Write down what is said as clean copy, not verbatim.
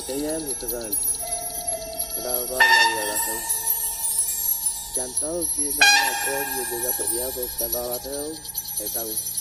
botella Mr. Bravo, Chantal, si no me acuerdo de la pelea, buscando a la tele,